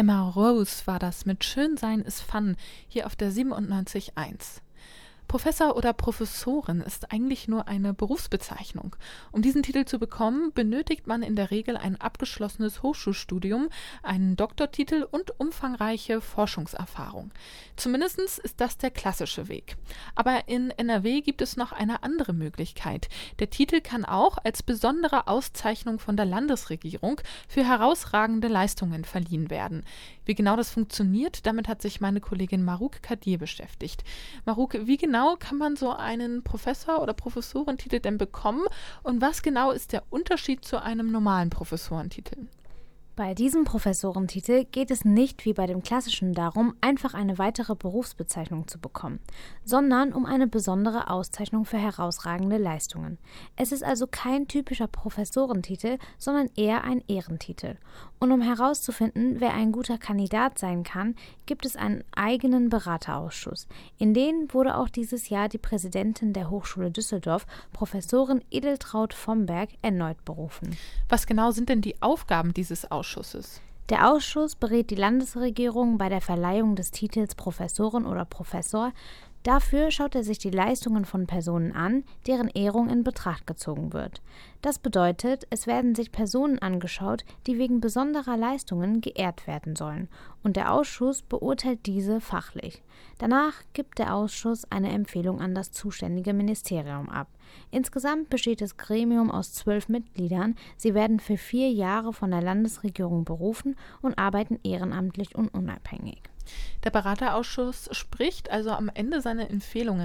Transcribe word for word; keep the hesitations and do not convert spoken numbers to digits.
Emma Rose war das mit Schön sein ist Fun hier auf der siebenundneunzig Komma eins. Professor oder Professorin ist eigentlich nur eine Berufsbezeichnung. Um diesen Titel zu bekommen, benötigt man in der Regel ein abgeschlossenes Hochschulstudium, einen Doktortitel und umfangreiche Forschungserfahrung. Zumindest ist das der klassische Weg. Aber in N R W gibt es noch eine andere Möglichkeit. Der Titel kann auch als besondere Auszeichnung von der Landesregierung für herausragende Leistungen verliehen werden. Wie genau das funktioniert, damit hat sich meine Kollegin Marouk Kadir beschäftigt. Marouk, wie genau kann man so einen Professor- oder Professorentitel denn bekommen und was genau ist der Unterschied zu einem normalen Professorentitel? Bei diesem Professorentitel geht es nicht wie bei dem klassischen darum, einfach eine weitere Berufsbezeichnung zu bekommen, sondern um eine besondere Auszeichnung für herausragende Leistungen. Es ist also kein typischer Professorentitel, sondern eher ein Ehrentitel. Und um herauszufinden, wer ein guter Kandidat sein kann, gibt es einen eigenen Beraterausschuss. In den wurde auch dieses Jahr die Präsidentin der Hochschule Düsseldorf, Professorin Edeltraud Vomberg, erneut berufen. Was genau sind denn die Aufgaben dieses Ausschusses? Der Ausschuss berät die Landesregierung bei der Verleihung des Titels Professorin oder Professor. Dafür schaut er sich die Leistungen von Personen an, deren Ehrung in Betracht gezogen wird. Das bedeutet, es werden sich Personen angeschaut, die wegen besonderer Leistungen geehrt werden sollen, und der Ausschuss beurteilt diese fachlich. Danach gibt der Ausschuss eine Empfehlung an das zuständige Ministerium ab. Insgesamt besteht das Gremium aus zwölf Mitgliedern. Sie werden für vier Jahre von der Landesregierung berufen und arbeiten ehrenamtlich und unabhängig. Der Beraterausschuss spricht also am Ende seine Empfehlungen